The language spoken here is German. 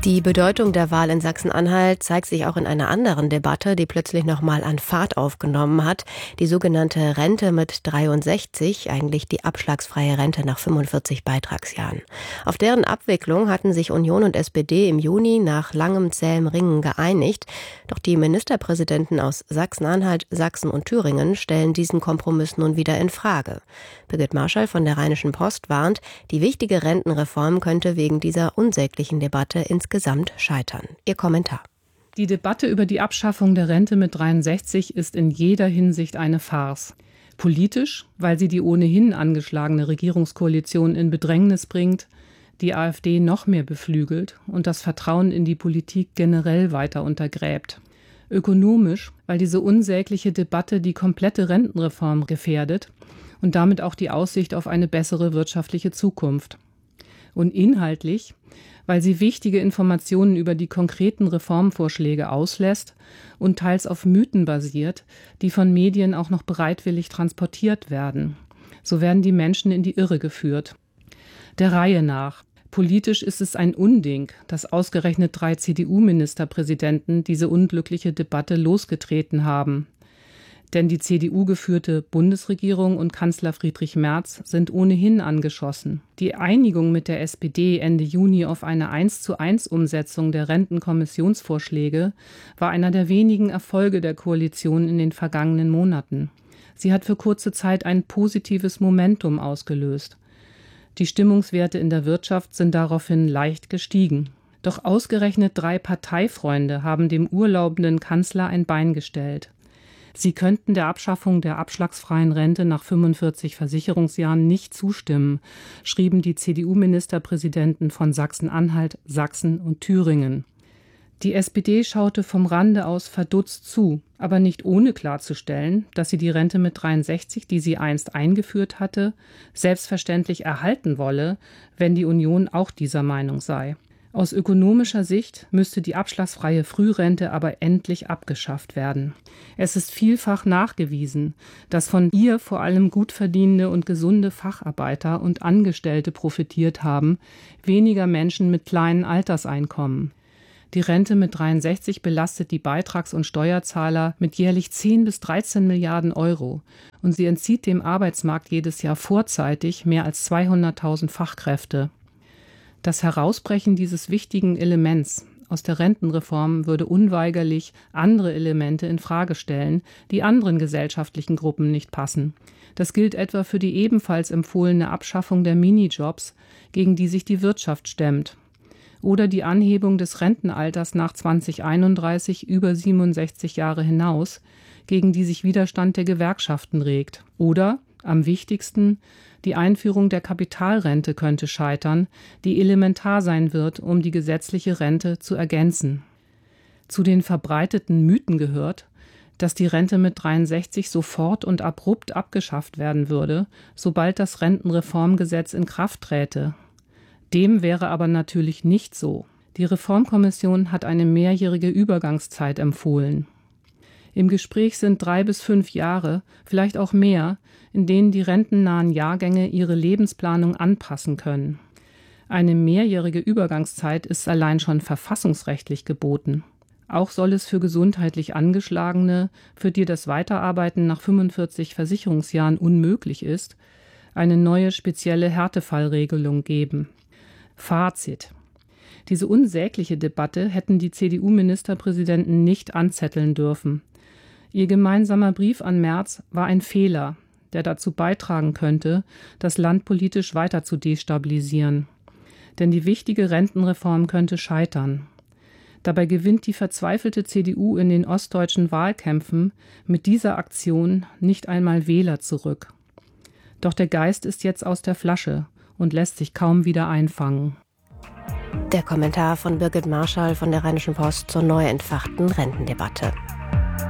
Die Bedeutung der Wahl in Sachsen-Anhalt zeigt sich auch in einer anderen Debatte, die plötzlich nochmal an Fahrt aufgenommen hat. Die sogenannte Rente mit 63, eigentlich die abschlagsfreie Rente nach 45 Beitragsjahren. Auf deren Abwicklung hatten sich Union und SPD im Juni nach langem zähem Ringen geeinigt. Doch die Ministerpräsidenten aus Sachsen-Anhalt, Sachsen und Thüringen stellen diesen Kompromiss nun wieder in Frage. Birgit Marschall von der Rheinischen Post warnt, die wichtige Rentenreform könnte wegen dieser unsäglichen Debatte insgesamt scheitern. Ihr Kommentar. Die Debatte über die Abschaffung der Rente mit 63 ist in jeder Hinsicht eine Farce. Politisch, weil sie die ohnehin angeschlagene Regierungskoalition in Bedrängnis bringt, die AfD noch mehr beflügelt und das Vertrauen in die Politik generell weiter untergräbt. Ökonomisch, weil diese unsägliche Debatte die komplette Rentenreform gefährdet und damit auch die Aussicht auf eine bessere wirtschaftliche Zukunft. Und inhaltlich, weil sie wichtige Informationen über die konkreten Reformvorschläge auslässt und teils auf Mythen basiert, die von Medien auch noch bereitwillig transportiert werden. So werden die Menschen in die Irre geführt. Der Reihe nach. Politisch ist es ein Unding, dass ausgerechnet 3 CDU-Ministerpräsidenten diese unglückliche Debatte losgetreten haben. Denn die CDU-geführte Bundesregierung und Kanzler Friedrich Merz sind ohnehin angeschossen. Die Einigung mit der SPD Ende Juni auf eine 1:1 Umsetzung der Rentenkommissionsvorschläge war einer der wenigen Erfolge der Koalition in den vergangenen Monaten. Sie hat für kurze Zeit ein positives Momentum ausgelöst. Die Stimmungswerte in der Wirtschaft sind daraufhin leicht gestiegen. Doch ausgerechnet 3 Parteifreunde haben dem urlaubenden Kanzler ein Bein gestellt. Sie könnten der Abschaffung der abschlagsfreien Rente nach 45 Versicherungsjahren nicht zustimmen, schrieben die CDU-Ministerpräsidenten von Sachsen-Anhalt, Sachsen und Thüringen. Die SPD schaute vom Rande aus verdutzt zu, aber nicht ohne klarzustellen, dass sie die Rente mit 63, die sie einst eingeführt hatte, selbstverständlich erhalten wolle, wenn die Union auch dieser Meinung sei. Aus ökonomischer Sicht müsste die abschlagsfreie Frührente aber endlich abgeschafft werden. Es ist vielfach nachgewiesen, dass von ihr vor allem gut verdienende und gesunde Facharbeiter und Angestellte profitiert haben, weniger Menschen mit kleinen Alterseinkommen. Die Rente mit 63 belastet die Beitrags- und Steuerzahler mit jährlich 10 bis 13 Milliarden Euro und sie entzieht dem Arbeitsmarkt jedes Jahr vorzeitig mehr als 200.000 Fachkräfte. Das Herausbrechen dieses wichtigen Elements aus der Rentenreform würde unweigerlich andere Elemente in Frage stellen, die anderen gesellschaftlichen Gruppen nicht passen. Das gilt etwa für die ebenfalls empfohlene Abschaffung der Minijobs, gegen die sich die Wirtschaft stemmt. Oder die Anhebung des Rentenalters nach 2031 über 67 Jahre hinaus, gegen die sich Widerstand der Gewerkschaften regt. Oder, am wichtigsten, die Einführung der Kapitalrente könnte scheitern, die elementar sein wird, um die gesetzliche Rente zu ergänzen. Zu den verbreiteten Mythen gehört, dass die Rente mit 63 sofort und abrupt abgeschafft werden würde, sobald das Rentenreformgesetz in Kraft träte. Dem wäre aber natürlich nicht so. Die Reformkommission hat eine mehrjährige Übergangszeit empfohlen. Im Gespräch sind 3 bis 5 Jahre, vielleicht auch mehr, in denen die rentennahen Jahrgänge ihre Lebensplanung anpassen können. Eine mehrjährige Übergangszeit ist allein schon verfassungsrechtlich geboten. Auch soll es für gesundheitlich Angeschlagene, für die das Weiterarbeiten nach 45 Versicherungsjahren unmöglich ist, eine neue spezielle Härtefallregelung geben. Fazit: Diese unsägliche Debatte hätten die CDU-Ministerpräsidenten nicht anzetteln dürfen. Ihr gemeinsamer Brief an Merz war ein Fehler, der dazu beitragen könnte, das Land politisch weiter zu destabilisieren. Denn die wichtige Rentenreform könnte scheitern. Dabei gewinnt die verzweifelte CDU in den ostdeutschen Wahlkämpfen mit dieser Aktion nicht einmal Wähler zurück. Doch der Geist ist jetzt aus der Flasche und lässt sich kaum wieder einfangen. Der Kommentar von Birgit Marschall von der Rheinischen Post zur neu entfachten Rentendebatte.